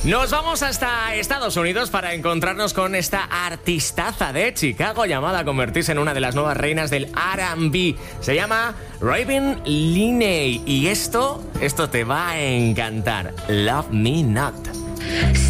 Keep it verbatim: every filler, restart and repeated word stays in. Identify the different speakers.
Speaker 1: Nos vamos hasta Estados Unidos para encontrarnos con esta artistaza de Chicago llamada a convertirse en una de las nuevas reinas del R and B. Se llama Raven Linney y esto, esto te va a encantar. Love Me Not.